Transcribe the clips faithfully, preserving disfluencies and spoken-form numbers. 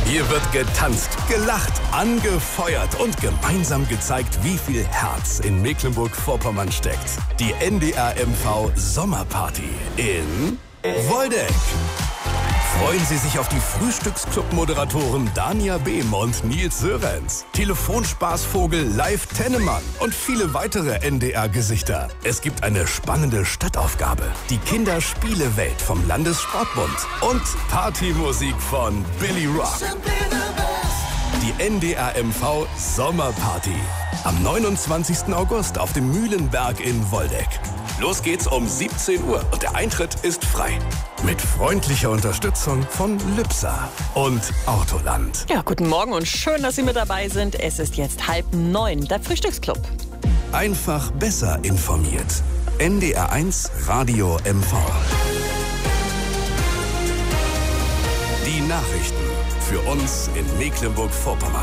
Hier wird getanzt, gelacht, angefeuert und gemeinsam gezeigt, wie viel Herz in Mecklenburg-Vorpommern steckt. Die N D R M V Sommerparty in Woldeck. Freuen Sie sich auf die Frühstücksclub-Moderatoren Dania Behm und Nils Sörenz, Telefonspaßvogel Live Tennemann und viele weitere N D R-Gesichter. Es gibt eine spannende Stadtaufgabe, die Kinderspielewelt vom Landessportbund und Partymusik von Billy Rock. Die N D R M V Sommerparty am neunundzwanzigsten August auf dem Mühlenberg in Woldeck. Los geht's um siebzehn Uhr und der Eintritt ist frei. Mit freundlicher Unterstützung von Lübser und Autoland. Ja, guten Morgen und schön, dass Sie mit dabei sind. Es ist jetzt halb neun, der Frühstücksclub. Einfach besser informiert. N D R eins Radio M V. Die Nachrichten für uns in Mecklenburg-Vorpommern.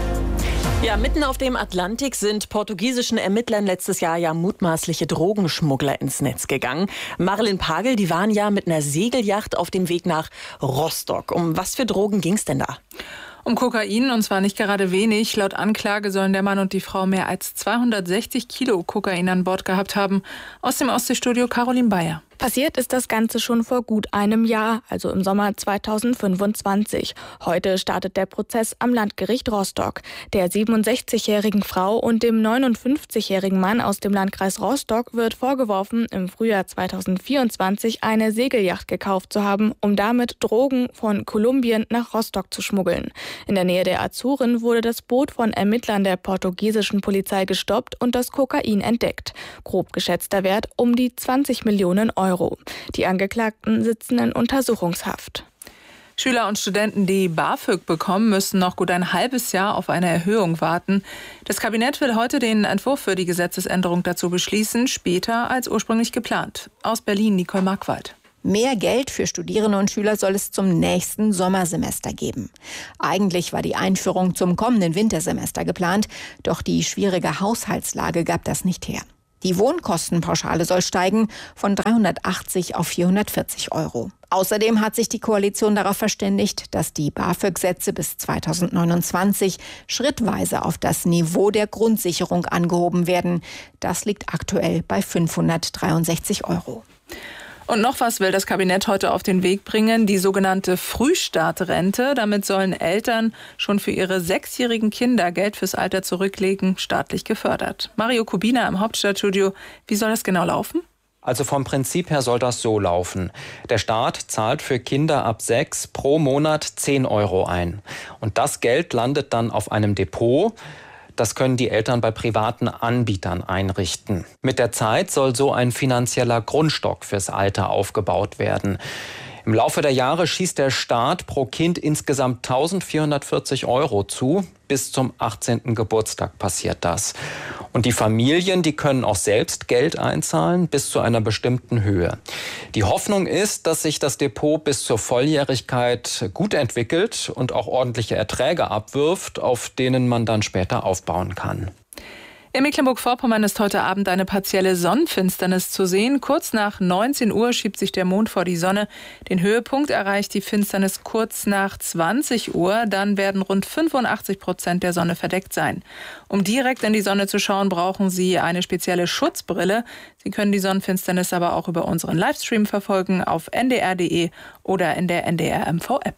Ja, mitten auf dem Atlantik sind portugiesischen Ermittlern letztes Jahr ja mutmaßliche Drogenschmuggler ins Netz gegangen. Marilyn Pagel, die waren ja mit einer Segelyacht auf dem Weg nach Rostock. Um was für Drogen ging's denn da? Um Kokain, und zwar nicht gerade wenig. Laut Anklage sollen der Mann und die Frau mehr als zweihundertsechzig Kilo Kokain an Bord gehabt haben. Aus dem Ostseestudio Caroline Bayer. Passiert ist das Ganze schon vor gut einem Jahr, also im Sommer zweitausendfünfundzwanzig. Heute startet der Prozess am Landgericht Rostock. Der siebenundsechzigjährigen Frau und dem neunundfünfzigjährigen Mann aus dem Landkreis Rostock wird vorgeworfen, im Frühjahr zweitausendvierundzwanzig eine Segelyacht gekauft zu haben, um damit Drogen von Kolumbien nach Rostock zu schmuggeln. In der Nähe der Azuren wurde das Boot von Ermittlern der portugiesischen Polizei gestoppt und das Kokain entdeckt. Grob geschätzter Wert um die zwanzig Millionen Euro. Euro. Die Angeklagten sitzen in Untersuchungshaft. Schüler und Studenten, die BAföG bekommen, müssen noch gut ein halbes Jahr auf eine Erhöhung warten. Das Kabinett will heute den Entwurf für die Gesetzesänderung dazu beschließen, später als ursprünglich geplant. Aus Berlin, Nicole Markwald. Mehr Geld für Studierende und Schüler soll es zum nächsten Sommersemester geben. Eigentlich war die Einführung zum kommenden Wintersemester geplant, doch die schwierige Haushaltslage gab das nicht her. Die Wohnkostenpauschale soll steigen von dreihundertachtzig auf vierhundertvierzig Euro. Außerdem hat sich die Koalition darauf verständigt, dass die BAföG-Sätze bis zweitausendneunundzwanzig schrittweise auf das Niveau der Grundsicherung angehoben werden. Das liegt aktuell bei fünfhundertdreiundsechzig Euro. Und noch was will das Kabinett heute auf den Weg bringen, die sogenannte Frühstartrente. Damit sollen Eltern schon für ihre sechsjährigen Kinder Geld fürs Alter zurücklegen, staatlich gefördert. Mario Kubina im Hauptstadtstudio. Wie soll das genau laufen? Also vom Prinzip her soll das so laufen. Der Staat zahlt für Kinder ab sechs pro Monat zehn Euro ein. Und das Geld landet dann auf einem Depot. Das können die Eltern bei privaten Anbietern einrichten. Mit der Zeit soll so ein finanzieller Grundstock fürs Alter aufgebaut werden. Im Laufe der Jahre schießt der Staat pro Kind insgesamt eintausendvierhundertvierzig Euro zu. Bis zum achtzehnten Geburtstag passiert das. Und die Familien, die können auch selbst Geld einzahlen, bis zu einer bestimmten Höhe. Die Hoffnung ist, dass sich das Depot bis zur Volljährigkeit gut entwickelt und auch ordentliche Erträge abwirft, auf denen man dann später aufbauen kann. In Mecklenburg-Vorpommern ist heute Abend eine partielle Sonnenfinsternis zu sehen. Kurz nach neunzehn Uhr schiebt sich der Mond vor die Sonne. Den Höhepunkt erreicht die Finsternis kurz nach zwanzig Uhr. Dann werden rund fünfundachtzig Prozent der Sonne verdeckt sein. Um direkt in die Sonne zu schauen, brauchen Sie eine spezielle Schutzbrille. Sie können die Sonnenfinsternis aber auch über unseren Livestream verfolgen auf n d r punkt d e oder in der N D R M V-App.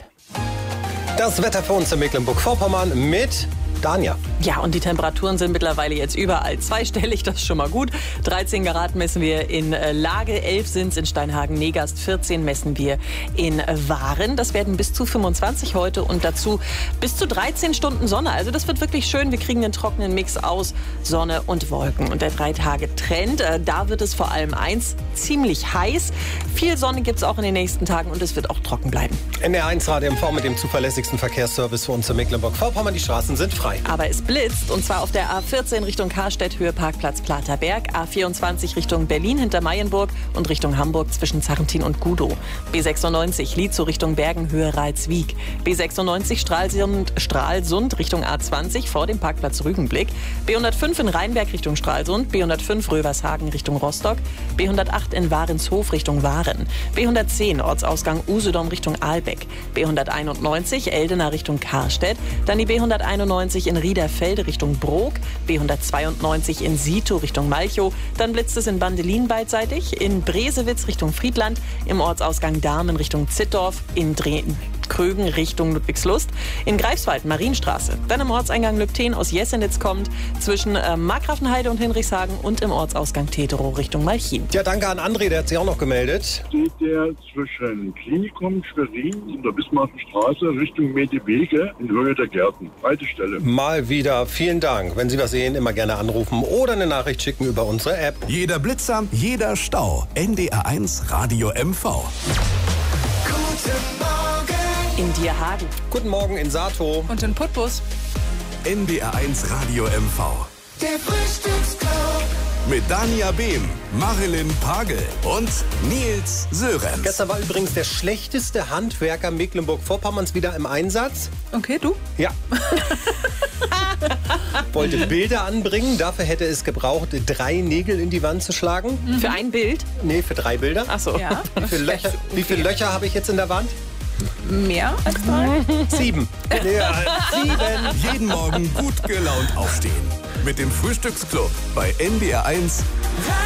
Das Wetter für uns in Mecklenburg-Vorpommern mit Dania. Ja, und die Temperaturen sind mittlerweile jetzt überall zweistellig, das ist schon mal gut. dreizehn Grad messen wir in Lage, elf sind es in Steinhagen-Negast, vierzehn messen wir in Waren. Das werden bis zu fünfundzwanzig heute und dazu bis zu dreizehn Stunden Sonne. Also das wird wirklich schön. Wir kriegen einen trockenen Mix aus Sonne und Wolken. Und der Drei-Tage-Trend, da wird es vor allem eins, ziemlich heiß. Viel Sonne gibt es auch in den nächsten Tagen und es wird auch trocken bleiben. N D R eins Radio M V mit dem zuverlässigsten Verkehrsservice für uns in Mecklenburg-Vorpommern. Die Straßen sind frei. frei. Aber es blitzt, und zwar auf der A vierzehn Richtung Karstedt, Höhe Parkplatz Platerberg, A vierundzwanzig Richtung Berlin hinter Mayenburg und Richtung Hamburg zwischen Zarrentin und Gudow. B sechsundneunzig Lietzow Richtung Bergen, Höhe Reitswiek. B sechsundneunzig Stralsund, Stralsund Richtung A zwanzig vor dem Parkplatz Rügenblick. B hundertfünf in Rheinberg Richtung Stralsund, B hundertfünf Rövershagen Richtung Rostock, B hundertacht in Warenshof Richtung Waren, B hundertzehn Ortsausgang Usedom Richtung Ahlbeck, B hunderteinundneunzig Eldena Richtung Karstedt, dann die B hunderteinundneunzig in Riederfelde Richtung Brok, B hundertzweiundneunzig in Sito Richtung Malchow, dann blitzt es in Bandelin beidseitig, in Bresewitz Richtung Friedland, im Ortsausgang Dahmen Richtung Zittdorf, in Drehen. Krögen Richtung Ludwigslust, in Greifswald Marienstraße, dann im Ortseingang Lübten aus Jessenitz kommt, zwischen äh, Markgrafenheide und Hinrichshagen und im Ortsausgang Teterow Richtung Malchin. Ja, danke an André, der hat sich auch noch gemeldet. Steht der zwischen Klinikum Schwerin und der Bismarckstraße Richtung Medewege in Höhe der Gärten. Haltestelle. Mal wieder, vielen Dank. Wenn Sie was sehen, immer gerne anrufen oder eine Nachricht schicken über unsere App. Jeder Blitzer, jeder Stau. N D R eins Radio M V. In Dierhagen. Guten Morgen in Sato. Und in Putbus. N D R eins Radio M V. Der Frühstücksclub. Mit Dania Behm, Marilyn Pagel und Nils Sörenz. Gestern war übrigens der schlechteste Handwerker Mecklenburg-Vorpommerns wieder im Einsatz. Okay, du? Ja. Wollte Bilder anbringen, dafür hätte es gebraucht, drei Nägel in die Wand zu schlagen. Mhm. Für ein Bild? Nee, für drei Bilder. Ach so. Ja. Wie viele Löcher, wie viele Löcher habe ich jetzt in der Wand? Mehr als drei? Sieben. Ja, sieben. Jeden Morgen gut gelaunt aufstehen. Mit dem Frühstücksclub bei N D R eins.